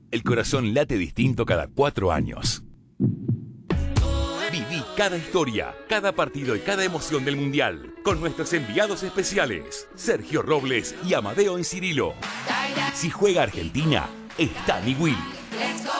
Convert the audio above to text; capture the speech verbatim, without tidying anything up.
El corazón late distinto cada cuatro años. Viví cada historia, cada partido y cada emoción del Mundial con nuestros enviados especiales, Sergio Robles y Amadeo Encirilo. Si juega Argentina, está mi Willy.